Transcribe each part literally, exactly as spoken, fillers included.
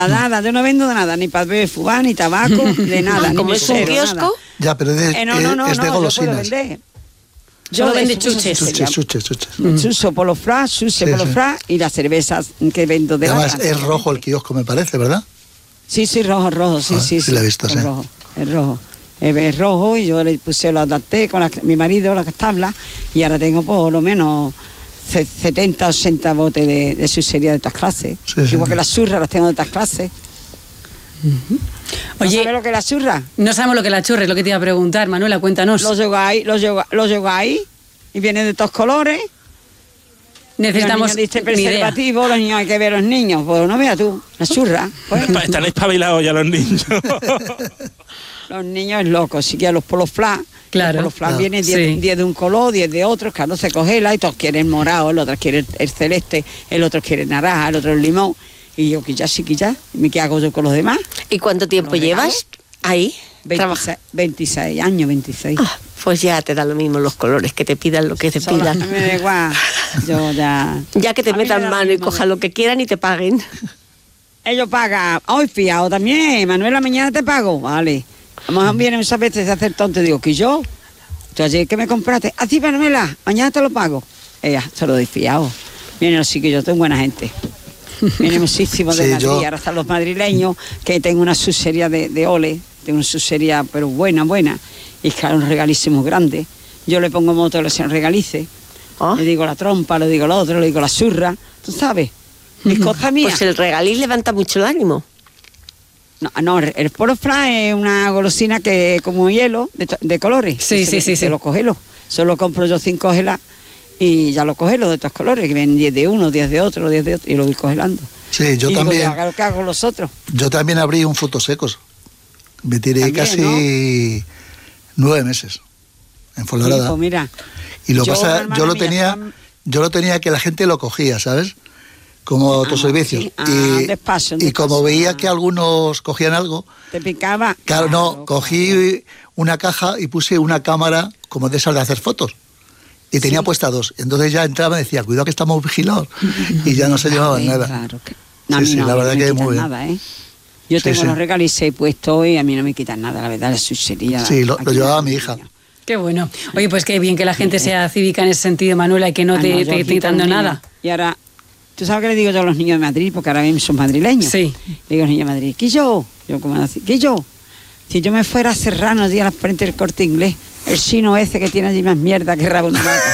Nada, yo no vendo nada, ni para beber fubá, ni tabaco, de nada. ¿Como es un kiosco? Ya, pero es de, eh, no, no, no, es de no, golosinas. Yo puedo vender. Yo lo vende chuches. chuches. Chuches, chuches, chuches. Mm. Chuso, polo fra, chuse, Sí, polo sí. fra y las cervezas que vendo de Además lata. es rojo el kiosco, me parece, ¿verdad? Sí, sí, rojo, rojo, sí, Ah, sí. sí, lo he visto, es sí. rojo, es rojo. Es, es rojo y yo le puse, lo adapté con la, mi marido, las tablas, y ahora tengo por lo menos setenta, ochenta botes de, de sucería de estas clases. Sí, sí, Igual sí. que las churras las tengo de estas clases. Uh-huh. ¿No Oye, sabes lo que es la churra? No sabemos lo que es la churra, es lo que te iba a preguntar, Manuela, cuéntanos. Los lleváis, los lleváis, los lleváis y vienen de todos colores. Necesitamos Los niños dicen ni idea. preservativo, los niños hay que ver a los niños. Pues no veas tú, la churra. Pues. Están espabilados ya los niños. Los niños es locos, si que los polos fla, Claro. los polos fla Claro. vienen diez Sí. de un color, diez de otro, claro, se congela y todos quieren morado, el otro quiere el celeste, el otro quiere naranja, el otro el limón. Y yo, que ya sí, que ya, ¿y qué hago yo con los demás? ¿Y cuánto tiempo ¿Los llevas ahí? veintiséis, veintiséis años, veintiséis. Ah, pues ya te da lo mismo los colores, que te pidan lo que te Sola, pidan. me da igual, yo ya... Ya que te A mí me metan da lo mano y mismo, cojan me- lo que quieran y te paguen. Ellos pagan, hoy fiado también, Manuela, mañana te pago, vale. A lo mejor vienen muchas veces a hacer tonto y digo, que yo, tú ayer que me compraste, así Manuela, mañana te lo pago. Ella, se lo doy fiado. Vienen así que yo tengo buena gente. Vienen muchísimos de Sí, Madrid, yo- ahora están los madrileños, que tengo una sucería de, de ole, tengo una sucería, pero buena, buena, y claro, un regalísimo grande. Yo le pongo moto, le se regalice, Oh. le digo la trompa, le digo lo otro, le digo la surra, tú sabes, mis cosas mías. Pues el regaliz levanta mucho el ánimo. No, no, el polo flan es una golosina que es como hielo, de, to- de colores. Sí, Y sí, se- sí, se sí. lo congelo. Solo compro yo cinco gelas y ya lo congelo de estos colores, que ven diez de uno, diez de otro, diez de otro, y lo voy congelando. Sí, yo y también. Digo, haga lo que hago los otros. Yo también abrí un frutos secos. Me tiré También, casi nueve meses en Fuenlabrada. Hijo, mira, Y lo yo, pasa, una hermana yo lo mía tenía, estaba- yo lo tenía que la gente lo cogía, ¿sabes? Como autoservicios. sí. Ah, y despacio, y como despacio. veía que algunos cogían algo, te picaba. claro, no, cogí una caja y puse una cámara como de esas de hacer fotos. Y tenía Sí. puesta dos. Entonces ya entraba y decía, cuidado que estamos vigilados. Y ya no se llevaban Ay, nada. Claro que... No, a Sí, mí sí, no, la a mí verdad no me que quitan muy bien. nada, ¿eh? Yo Sí, tengo sí. los regalices puestos y a mí no me quitan nada, la verdad, la sucería. Sí, lo- lo aquí llevaba no mi me hija. quitan. Qué bueno. Oye, pues qué bien que la gente sea cívica en ese sentido, Manuela, y que no Ah, te no, te yo esté quito quitando los niños. nada. Y ahora, ¿tú sabes qué le digo yo a los niños de Madrid? Porque ahora mismo son madrileños. Sí. Le digo a los niños de Madrid, ¿qué yo? Yo, como así, ¿qué yo? Si yo me fuera a Serrano, día al frente del Corte Inglés, el chino ese que tiene allí más mierda que rabo en una vaca.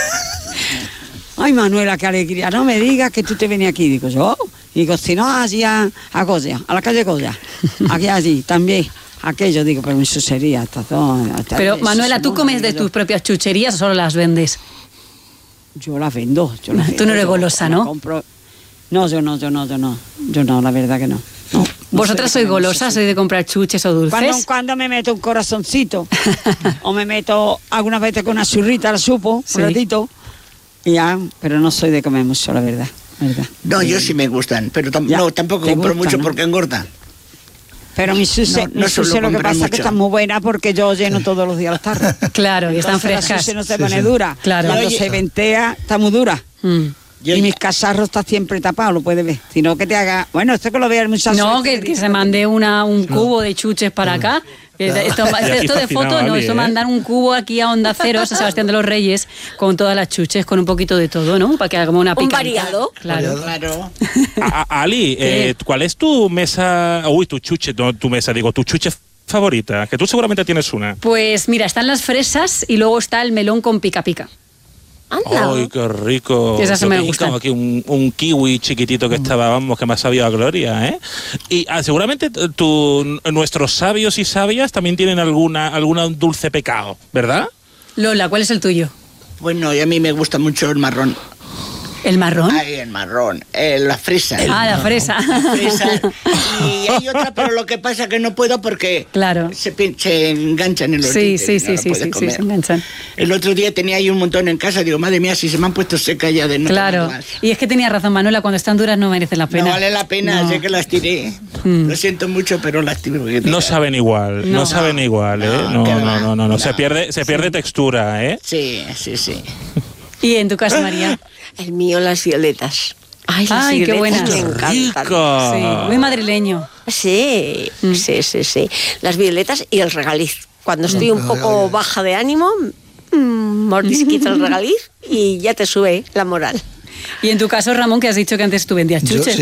Ay, Manuela, qué alegría. No me digas que tú te venías aquí. Digo, yo. Y digo, si no, allí a, a Goya, a la calle Goya. Aquí, allí, también. Aquello, digo, pero eso sería hasta todo. hasta Pero, eso, Manuela, ¿tú no, comes de digo yo. tus propias chucherías o solo las vendes? Yo las vendo. Yo las Tú vendo, no eres yo golosa, me ¿no? compro- No, yo no, yo no, yo no. Yo no, la verdad que no. No, no ¿Vosotras soy sois de golosas? comer ¿Sois de comprar chuches o dulces? Cuando, cuando me meto un corazoncito o me meto algunas veces con una churrita, la supo, Sí. un ratito, y ya, pero no soy de comer mucho, la verdad. la verdad. No, Eh, yo sí me gustan, pero tam- Ya, no, tampoco te compro gustan, mucho ¿no? porque engordan. Pero mi suce, No, mi no suelo suce lo que comprar pasa es que mucho. está muy buena porque yo lleno todos los días las tardes. Claro, y están Entonces la frescas. suce no se Sí, pone sí. dura. Claro. Cuando Oye, se ventea, está muy dura. Mm. Yo- y mis cacharros está siempre tapado, lo puedes ver. Si no, que te haga... Bueno, esto que lo vea el muchacho. No, este que, que se mande una, un cubo de chuches para acá. Que Esto, Y aquí esto de fascinado, foto no, Ali, esto ¿eh? mandan un cubo aquí a Onda Cero, a San Sebastián de los Reyes, con todas las chuches, con un poquito de todo, ¿no? Para que haga como una Un picadita. variado. Claro. Claro. A- a- Ali, eh, ¿cuál es tu mesa, uy, tu chuche, no tu mesa, digo, tu chuche favorita? Que tú seguramente tienes una. Pues mira, están las fresas y luego está el melón con pica pica. Anda. Ay, qué rico. Esas Yo me tengo gustan. aquí un, un kiwi chiquitito que estaba, vamos, que me ha sabido a gloria, ¿eh? Y ah, seguramente tu, nuestros sabios y sabias también tienen alguna, alguna dulce pecado, ¿verdad? Lola, ¿cuál es el tuyo? Bueno, y a mí me gusta mucho el marrón. ¿El marrón? Ay, el marrón. Eh, la fresa. ah, la fresa. Fresa. Y hay otra, pero lo que pasa que no puedo porque Claro. se, pin- se enganchan en los Sí, dientes sí, y sí, no lo sí, puedes sí, sí, comer. se enganchan. El otro día tenía ahí un montón en casa, digo, madre mía, si se me han puesto secas ya de no Claro. comerlas. Y es que tenía razón, Manuela, cuando están duras no merecen la pena. No vale la pena, No. sé que las tiré. Mm. Lo siento mucho, pero las tiré. porque No tira. saben igual, no, No. saben igual, ¿eh? No, No, qué no, va. no, no, no, se No. pierde, se pierde textura, ¿eh? Sí, sí, sí. ¿Y en tu caso, María? El mío, las violetas. Ay, las Ay, qué violetas buenas. me encantan. Rico. Sí, muy madrileño. Sí, Mm. sí, sí, sí. Las violetas y el regaliz. Cuando estoy un Ay, poco ay, ay. baja de ánimo, mm, mordisquito el regaliz y ya te sube la moral. Y en tu caso, Ramón, que has dicho que antes tú vendías Yo, chuches. sí,